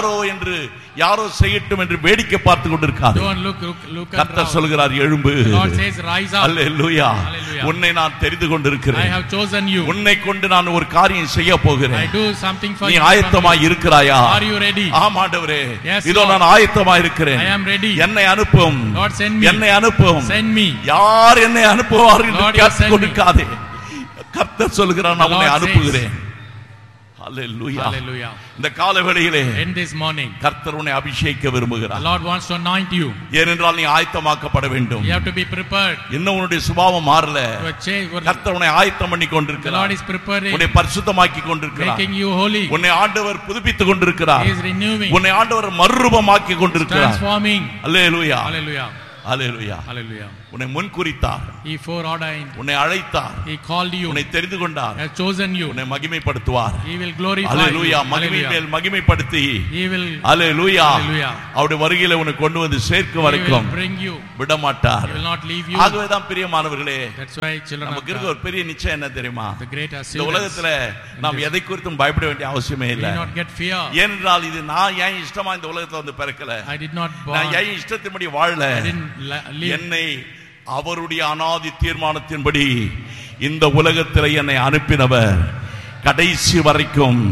யாரோ செய்யட்டும் என்று வேடிக்கை பார்த்து கொண்டிருக்காது. Don't look கர்த்தர் சொல்கிறார் எழும்பு. God says rise up. Hallelujah. Hallelujah. உன்னை நான் தெரிந்து கொண்டிருக்கிறேன். I have chosen you. உன்னை கொண்டு நான் ஒரு காரியம் செய்ய போகிறேன். I do something for நீ you. ஆயத்தமாய் இருக்கிறாயா? Are you ready? ஆம் ஆண்டவரே. Yes, இதோ Lord. நான் ஆயத்தமாய் இருக்கிறேன். I am ready. என்னை அனுப்பும். Lord send me. என்னை அனுப்பும். Send me. யார் என்னை அனுப்புவார் என்று Lord, you கேட்டுக் send me. கொண்டிருக்காதே. கர்த்தர் சொல்கிறார் நான் The உன்னை Lord அனுப்புகிறேன். Hallelujah. Hallelujah. இந்த காலவேளையிலே In this morning, கர்த்தர் உன்னை அபிஷேகிக்க the விரும்புகிறார். Lord wants to anoint you. ஏனென்றால் நீ ஆயத்தமாக்கப்பட வேண்டும். You have to be prepared. இன்னும் உன்னுடைய சுபாவம் மாறல. To change. கர்த்தர் உன்னை ஆயத்தம் பண்ணி The Lord கொண்டிருக்கிறார். is preparing, உன்னை பரிசுத்தமாக்கி கொண்டிருக்கிறார். making you holy. உன்னை ஆண்டவர் புதுப்பித்துக் கொண்டிருக்கிறார். He is renewing, உன்னை ஆண்டவர் மறுரூபமாக்கி கொண்டிருக்கிறார். transforming. அல்லேலூயா. Hallelujah. அல்லேலூயா. Hallelujah. உன்னை முன்குறித்தார். He foreordained. உன்னை அழைத்தார். He called you. உன்னை தெரிந்து கொண்டார். Has chosen you. உன்னை மகிமைப்படுத்துவார். He will glorify hallelujah. you. மகிமை Hallelujah. மேல் மகிமைப்படுத்தி He will. அல்லேலூயா. Hallelujah. அவருடைய வருகையில உன்னை கொண்டு வந்து சேர்க்கும் He will வரைக்கும் bring you. விட மாட்டார். He will not leave you. ஆகவேதான் பிரியமானவர்களே, That's why children of நமக்கு இருக்க God, ஒரு பெரிய நிச்சயம் என்ன தெரியுமா? the great இந்த assurance. உலகத்துல நாம் எதை குறித்தும் பயப்பட வேண்டிய அவசியமே We இல்லை. need not get fear. ஏனென்றால் இது நான் ஏன் இஷ்டமா இந்த உலகத்துல வந்து பிறக்கல. I did not நான் born. ஏன் இஷ்டத்தின்படி வாழல. I didn't live. என்னை அவருடைய அநாதி தீர்மானத்தின்படி இந்த உலகத்தில் என்னை அனுப்பினவர் கடைசி வரைக்கும்.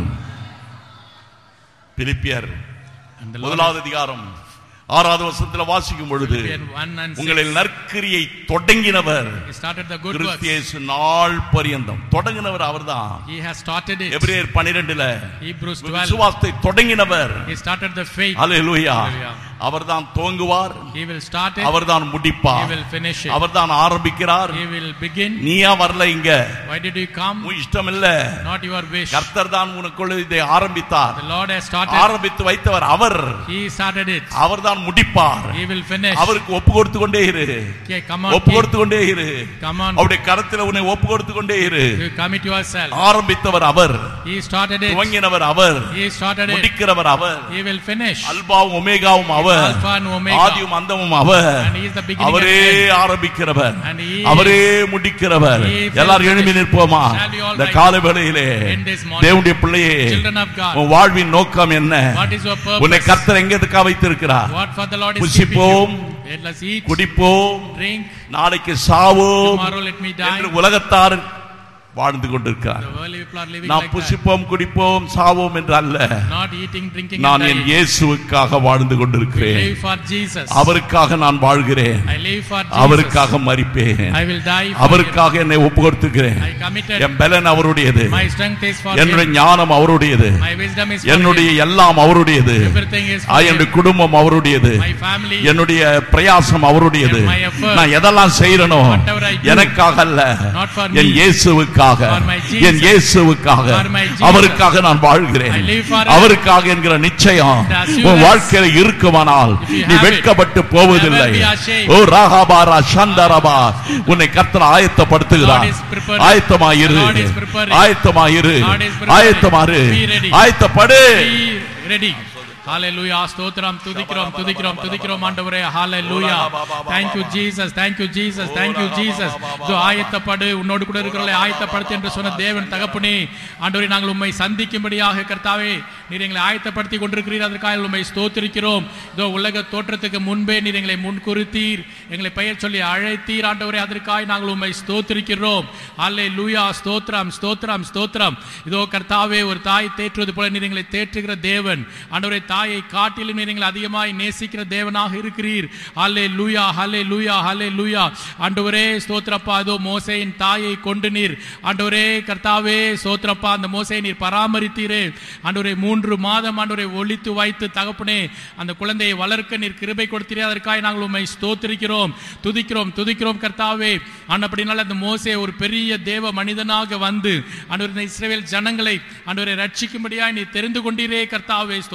பிலிப்பியர் And the Lord, முதலாவது அதிகாரம் 6வது வசனத்தில் வாசிக்கும் பொழுது Philippians 1:6, உங்களில் நற்கிரியை தொடங்கினவர் He started the good works. கிறிஸ்து நாள் பரியந்தம் தொடங்கினவர் அவர்தான். He has started it. எபிரேயர் 12ல Hebrews 12. விசுவாசத்தை தொடங்கினவர். He started the faith. Hallelujah. Hallelujah. அவர்தான் துவங்குவார். He will start it. அவர்தான் He முடிப்பார். will finish it. அவர்தான் ஆரம்பிக்கிறார். He will begin. நீயா வரல இங்க. Why did you come? உன் இஷ்டம் இல்ல. Not your wish. கர்த்தர் தான் உனக்குள்ள இதை ஆரம்பித்தார். The Lord has started. ஆரம்பித்து வைத்தவர் அவர். He started it. அவர்தான் முடிப்பார். He will finish. அவருக்கு ஒப்பு கொடுத்து கொண்டே இரு. Okay, come on. ஒப்பு கொடுத்து கொண்டே இரு. Come on. அவருடைய கரத்தில் உன்னை ஒப்பு கொடுத்து கொண்டே இரு. You commit yourself. ஆரம்பித்தவர் our. He started it. துவங்கினவர் our. He started it. முடிக்கிறவர் our. He will finish. அல்பாவும் ஒமேகாவும் our. Alpha and Omega. ஆதியும் அந்தமும் அவர். And he is the beginning அவரே and end. ஆரம்பிக்கிறவர். And he அவரே முடிக்கிறவர். He will எல்லாரும் எழும்பி finish. நிற்போமா? Shall we all இந்த rise? காலவேளையிலே In this morning. தேவனுடைய பிள்ளையே, Children of God. உன் வாழ்வின் நோக்கம் என்ன? What is your purpose? உன்னை கர்த்தர் எங்கதுக்கா வைத்திருக்கிறார்? What for the Lord is keeping புசிப்போம், you? Let us eat, குடிப்போம், drink, நாளைக்கு சாவோம் tomorrow let me die. என்று உலகத்தார் வாழ்ந்து கொண்டிருக்கிறார். The worldly people are living நாம் like that. புசிப்போம், குடிப்போம், சாவோம் என்று அல்ல. Not eating, drinking நான் and என் dying. இயேசுவுக்காக வாழ்ந்து I கொண்டிருக்கிறேன். live for Jesus. அவருக்காக நான் வாழ்கிறேன். I live for Jesus. அவருக்காக மரிப்பேன். I will die for அவருக்காக என்னை ஒப்பு கொடுத்துக்கிறேன். Him. I committed. என் பலன் அவருடையது. My strength is for என்னுடைய Him. ஞானம் அவருடையது. My wisdom is for என்னுடைய Him. எல்லாம் அவருடையது. Everything is for என்னுடைய Him. குடும்பம் அவருடையது. My family. என்னுடைய பிரயாசம் அவருடையது. And my effort. நான் எதெல்லாம் செய்யறனோ Whatever I do. எனக்காக அல்ல, Not for என் me. இயேசுவுக்காக, For my Jesus. என் இயேசுவுக்காக, For my Jesus. அவருக்காக நான் வாழ்கிறேன். I live for Him. அவருக்காக என்கிற நிச்சயம் The assurance. உன் வாழ்க்கையில இருக்குமானால் If you நீ have it, வெட்கப்பட்டு போவதில்லை. never be ashamed. ஓ ராகாபாரா சந்தரபா, உன்னை கர்த்தர் ஆயத்தப்படுத்துகிறார். The Lord is preparing. ஆயத்தமாயிரு, The Lord is preparing. ஆயத்தமாயிரு, The Lord is preparing. ஆயத்தமாரு, Be ready. ஆயத்தப்படு. Be ready. Hallelujah. ஸ்தோத்திரம், துதிக்கிறோம், துதிக்கிறோம், துதிக்கிறோம் ஆண்டவரே. Hallelujah. Thank you Jesus. Thank you Jesus. Thank you Jesus. இதோ ஆயத்தப்படு, உன்னோடு கூட இருக்கிறவர்களை ஆயத்தப்படுத்து என்று சொன்ன தேவன் தகப்பனே, ஆண்டவரே நாங்கள் உம்மை சந்திக்கும்படியாக கர்த்தாவே நீர் எங்களை ஆயத்தப்படுத்தி கொண்டிருக்கிறீர். அதற்காக உம்மை ஸ்தோத்திரிக்கிறோம். இதோ உலக தோற்றத்துக்கு முன்பே நீர் எங்களை முன்குறித்தீர், எங்களை பெயர் சொல்லி அழைத்தீர் ஆண்டவரே. அதற்காக நாங்கள் உம்மை ஸ்தோத்திரிக்கிறோம். ஹல்லேலூயா. ஸ்தோத்திரம், ஸ்தோத்திரம், ஸ்தோத்திரம். இதோ கர்த்தாவே ஒரு தாய் தேற்றுவது போல நீர் எங்களை தேற்றுகிற தேவன் ஆண்டவரே. தாயை காட்டிலும் நீங்கள் அதிகமாய் நேசிக்கிற தேவனாக இருக்கிறீர். ஹல்லேலூயா, ஹல்லேலூயா, ஹல்லேலூயா. ஆண்டவரே ஸ்தோத்திரப்பா. அதோ மோசேயின் தாயை கொண்டு நீர் ஆண்டவரே கர்த்தாவே ஸ்தோத்திரப்பா அந்த மோசேயை நீர் பராமரித்தீரே ஆண்டவரே. 3 மாதம் ஆண்டவரை ஒளித்து வைத்து தகப்பனே அந்த குழந்தையை வளர்க்க நீர் கிருபை கொடுத்தீரே. அதற்காக நாங்கள் உம்மை ஸ்தோத்திரிக்கிறோம், துதிக்கிறோம், துதிக்கிறோம் கர்த்தாவே. அப்படினால அந்த மோசே ஒரு பெரிய தேவ மனிதனாக வந்து ஆண்டவரே இஸ்ரவேல் ஜனங்களை ஆண்டவரை ரட்சிக்கும்படியாய் நீ தெரிந்து கொண்டீரே கர்த்தாவே. ஸ்தோத்திரிக்கிறோம்.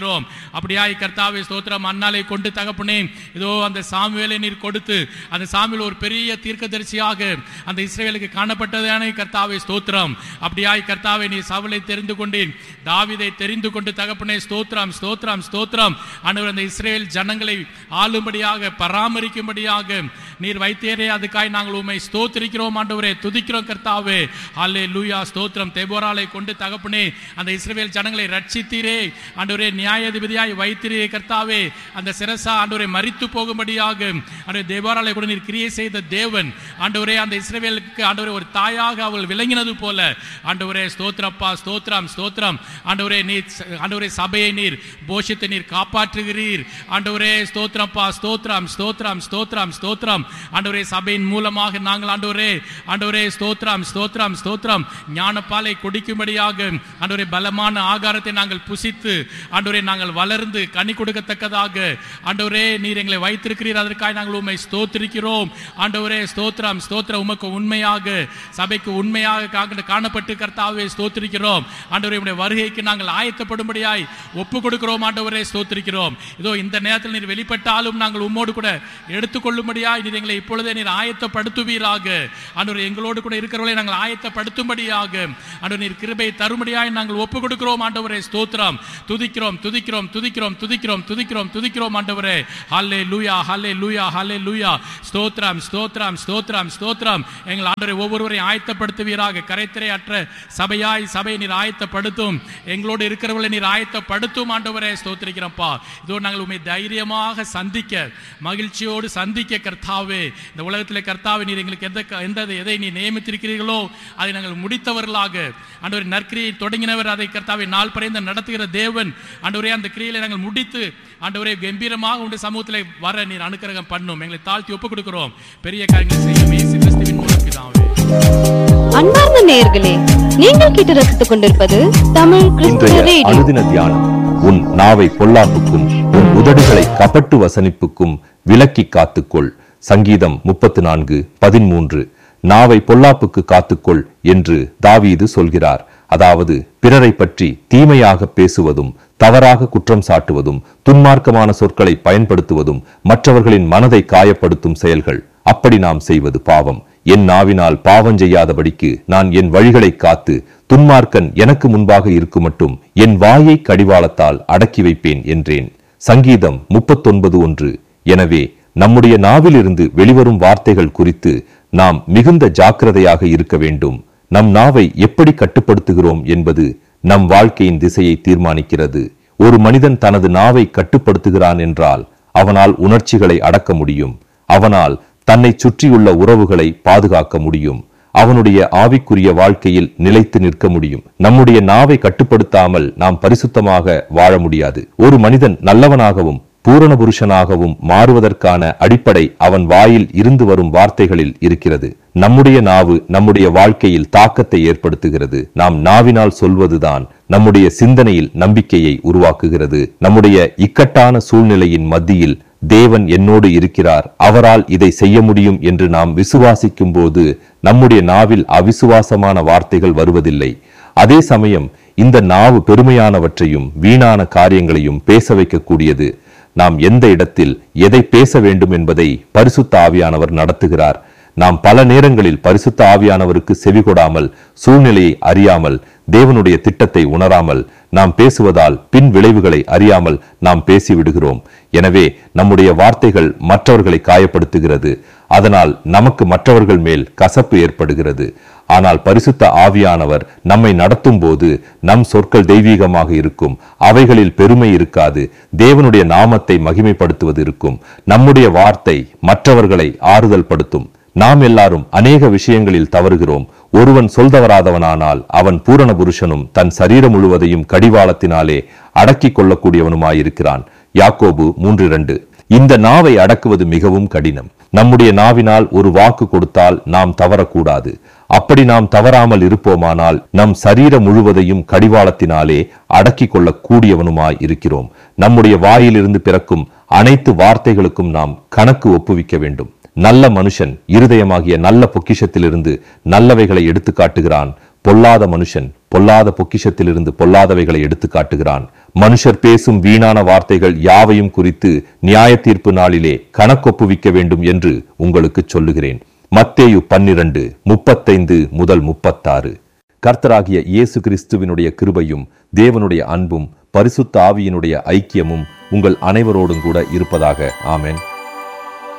ஸ்தோத்திரிக்கிறோம். அப்படியாய் கர்த்தாவே ஸ்தோத்திரம். அன்னாலை கொண்டு தகப்பனே இதோ அந்த சாமுவேலை நீர் கொடுத்து அந்த சாமுவேல் ஒரு பெரிய தீர்க்கதரிசியாக அந்த இஸ்ரவேலுக்கு காணப்பட்டதானே கர்த்தாவே ஸ்தோத்திரம். அப்படியாய் கர்த்தாவே நீர் சவுலை தெரிந்து கொண்டேன், தாவீதை தெரிந்து கொண்டு தகப்பனே ஸ்தோத்திரம் ஸ்தோத்திரம் ஸ்தோத்திரம். ஆண்டவர் அந்த இஸ்ரவேல் ஜனங்களை ஆளும்படியாக பராமரிக்கும்படியாக நீர் வைத்தேரே, அதுக்காய் நாங்கள் உம்மை ஸ்தோத்திரிக்கிறோம் ஆண்டவரே, துதிக்கிறோம் கர்த்தாவே. ஹல்லேலூயா ஸ்தோத்திரம். தெபோராளை கொண்டு தகப்பனே அந்த இஸ்ரவேல் ஜனங்களை ரட்சித்தீரே ஆண்டவரே, நியாயாதிபதியாய் வைத்தீரே கர்த்தாவே. அந்த சிரசா ஆண்டவரே மரித்து போகும்படியாக ஆண்டவரே தெபோராளை கூட நீர் கிரியை செய்த தேவன் ஆண்டவரே. அந்த இஸ்ரவேலுக்கு ஆண்டவரே ஒரு தாயாக அவள் விளங்கினது போல ஆண்டவரே ஸ்தோத்திரப்பா ஸ்தோத்திரம் ஸ்தோத்திரம். ஆண்டவரே நீர் ஆண்டவரே சபையை நீர் போஷித்து நீர் காப்பாற்றுகிறீர் ஆண்டவரே. ஸ்தோத்திரப்பா ஸ்தோத்திரம் ஸ்தோத்திரம் ஸ்தோத்திரம் ஸ்தோத்திரம். ஆண்டவரே சபையின் மூலமாக நாங்கள் ஆண்டவரே ஆண்டவரே ஸ்தோத்திரம் ஸ்தோத்திரம் ஸ்தோத்திரம் ஞானப்பாலை குடிக்கும்படியாக ஆண்டவரே பலமான ஆகாரத்தை நாங்கள் புசித்து ஆண்டவரே நாங்கள் வளர்ந்து கனி கொடுக்கத்தக்கதாக ஆண்டவரே நீர் எங்களை வைத்திருக்கிறீர். அதற்காக நாங்கள் உம்மை ஸ்தோத்திரிக்கிறோம் ஆண்டவரே. ஸ்தோத்திரம் ஸ்தோத்திரம். உமக்கு உண்மையாக சபைக்கு உண்மையாக காணப்பட்டு கர்த்தாவே ஸ்தோத்திரிக்கிறோம் ஆண்டவரே. உம்முடைய வருகைக்கு நாங்கள் ஆயத்தப்படும்படியாய் ஒப்பு கொடுக்கிறோம் ஆண்டவரே. ஸ்தோத்திரிக்கிறோம். இதோ இந்த நேரத்தில் நீர் வெளிப்பட்டாலும் நாங்கள் உம்மோடு கூட எடுத்துக்கொள்ளும்படியாய் நீர் எங்களை இப்பொழுதே நீர் ஆயத்தப்படுத்துவீராக ஆண்டவரே. எங்களோடு கூட இருக்கிறவர்களை நாங்கள் ஆயத்தப்படுத்தும்படியாக ஆண்டவரே நீர் கிருபை தரும்படியாய் நாங்கள் ஒப்பு கொடுக்கிறோம் ஆண்டவரே. ஸ்தோத்திரம். துதிக்கிறோம் துதிக்கிறோம் துதிக்கிறோம் துதிக்கிறோம் துதிக்கிறோம் துதிக்கிறோம் ஆண்டவரே. ஹல்லேலூயா ஹல்லேலூயா ஹல்லேலூயா. ஸ்தோத்திரம் ஸ்தோத்திரம் ஸ்தோத்திரம் ஸ்தோத்திரம். எங்கள் ஆண்டவரே ஒவ்வொருவரையும் ஆயத்தப்படுத்துவீராக. கரைத்திரை அற்ற சபையாய் சபையை நீர் ஆயத்தப்படுத்தும். எங்களோடு இருக்கிறவர்களை நீர் ஆயத்தப்படுத்தும் ஆண்டவரே. ஸ்தோத்திரிக்கிறப்பா. இதோ நாங்கள் உம்மை தைரியமாக சந்திக்க மகிழ்ச்சியோடு சந்திக்க கர்த்தாவே இந்த உலகத்தில் கர்த்தாவே நீர் எங்களுக்கு எதை நீ நியமித்திருக்கிறீர்களோ அதை நாங்கள் முடித்தவர்களாக ஆண்டவரே நற்கிரியை தொடங்கினவர் அதை கர்த்தாவே நாள் பறைந்து நடத்துகிற தேவன் ஆண்டவரே. அந்த கிரியை நாங்கள் முடித்து ஆண்டவரே கம்பீரமாக உடைய சமூகத்தில் வர நீர் அனுக்கிரகம் பண்ணும். எங்களை தாழ்த்தி ஒப்புக் கொடுக்கிறோம். பெரிய காரியங்களை செய்யும் இயேசு கிறிஸ்துவின் மூலம் பிதாவே. அன்பார்ந்த நேயர்களே, நீங்கள் கேட்டு ரசித்துக் கொண்டிருப்பது தமிழ் கிறிஸ்துவ ரேடியோ. அனுதின தியானம். உன் நாவை பொல்லாப்புக்கும் உன் உதடுகளை கபட்டு வசனிப்புக்கும் விலக்கி காத்துக்கொள். சங்கீதம் 34:13. நாவை பொல்லாப்புக்கு காத்துக்கொள் என்று தாவீது சொல்கிறார். அதாவது பிறரை பற்றி தீமையாக பேசுவதும், தவறாக குற்றம் சாட்டுவதும், துன்மார்க்கமான சொற்களை பயன்படுத்துவதும், மற்றவர்களின் மனதை காயப்படுத்தும் செயல்கள். அப்படி நாம் செய்வது பாவம். என் நாவினால் பாவம் செய்யாதபடிக்கு நான் என் வழிகளை காத்து துன்மார்க்கன் எனக்கு முன்பாக இருக்குமட்டும் என் வாயை கடிவாளத்தால் அடக்கி வைப்பேன் என்றேன். சங்கீதம் 39:1. எனவே நம்முடைய நாவிலிருந்து வெளிவரும் வார்த்தைகள் குறித்து நாம் மிகுந்த ஜாக்கிரதையாக இருக்க வேண்டும். நம் நாவை எப்படி கட்டுப்படுத்துகிறோம் என்பது நம் வாழ்க்கையின் திசையை தீர்மானிக்கிறது. ஒரு மனிதன் தனது நாவை கட்டுப்படுத்துகிறான் என்றால் அவனால் உணர்ச்சிகளை அடக்க முடியும். அவனால் தன்னை சுற்றியுள்ள உறவுகளை பாதுகாக்க முடியும். அவனுடைய ஆவிக்குரிய வாழ்க்கையில் நிலைத்து நிற்க முடியும். நம்முடைய நாவை கட்டுப்படுத்தாமல் நாம் பரிசுத்தமாக வாழ முடியாது. ஒரு மனிதன் நல்லவனாகவும் பூரண புருஷனாகவும் மாறுவதற்கான அடிப்படை அவன் வாயில் இருந்து வரும் வார்த்தைகளில் இருக்கிறது. நம்முடைய நாவு நம்முடைய வாழ்க்கையில் தாக்கத்தை ஏற்படுத்துகிறது. நாம் நாவினால் சொல்வதுதான் நம்முடைய சிந்தனையில் நம்பிக்கையை உருவாக்குகிறது. நம்முடைய இக்கட்டான சூழ்நிலையின் மத்தியில் தேவன் என்னோடு இருக்கிறார், அவரால் இதை செய்ய முடியும் என்று நாம் விசுவாசிக்கும் போது நம்முடைய நாவில் அவிசுவாசமான வார்த்தைகள் வருவதில்லை. அதே சமயம் இந்த நாவு பெருமையானவற்றையும் வீணான காரியங்களையும் பேச வைக்கக்கூடியது. நாம் எந்த இடத்தில் எதை பேச வேண்டும் என்பதை பரிசுத்த ஆவியானவர் நடத்துகிறார். நாம் பல நேரங்களில் பரிசுத்த ஆவியானவருக்கு செவிகொடாமல், சூழ்நிலையை அறியாமல், தேவனுடைய திட்டத்தை உணராமல் நாம் பேசுவதால் பின் விளைவுகளை அறியாமல் நாம் பேசிவிடுகிறோம். எனவே நம்முடைய வார்த்தைகள் மற்றவர்களை காயப்படுத்துகிறது. அதனால் நமக்கு மற்றவர்கள் மேல் கசப்பு ஏற்படுகிறது. ஆனால் பரிசுத்த ஆவியானவர் நம்மை நடத்தும் போது நம் சொற்கள் தெய்வீகமாக இருக்கும். அவைகளில் பெருமை இருக்காது. தேவனுடைய நாமத்தை மகிமைப்படுத்துவது இருக்கும். நம்முடைய வார்த்தை மற்றவர்களை ஆறுதல் படுத்தும். நாம் எல்லாரும் அநேக விஷயங்களில் தவறுகிறோம். ஒருவன் சொல்தவராதவனானால் அவன் பூரண புருஷனும் தன் சரீரம் முழுவதையும் கடிவாளத்தினாலே அடக்கி கொள்ளக்கூடியவனுமாயிருக்கிறான். யாக்கோபு 3:2. இந்த நாவை அடக்குவது மிகவும் கடினம். நம்முடைய நாவினால் ஒரு வாக்கு கொடுத்தால் நாம் தவறக்கூடாது. அப்படி நாம் தவறாமல் இருப்போமானால் நம் சரீரம் முழுவதையும் கடிவாளத்தினாலே அடக்கி கொள்ளக்கூடியவனுமாய் இருக்கிறோம். நம்முடைய வாயிலிருந்து பிறக்கும் அனைத்து வார்த்தைகளுக்கும் நாம் கணக்கு ஒப்புவிக்க வேண்டும். நல்ல மனுஷன் இருதயமாகிய நல்ல பொக்கிஷத்திலிருந்து நல்லவைகளை எடுத்து காட்டுகிறான். பொல்லாத மனுஷன் பொல்லாத பொக்கிஷத்திலிருந்து பொல்லாதவைகளை எடுத்து காட்டுகிறான். மனுஷர் பேசும் வீணான வார்த்தைகள் யாவையும் குறித்து நியாய தீர்ப்பு நாளிலே கணக்கொப்புவிக்க வேண்டும் என்று உங்களுக்கு சொல்லுகிறேன். மத்தேயு 12:35-36. கர்த்தராகிய இயேசு கிறிஸ்துவினுடைய கிருபையும் தேவனுடைய அன்பும் பரிசுத்த ஆவியினுடைய ஐக்கியமும் உங்கள் அனைவரோடும் கூட இருப்பதாக. ஆமென்.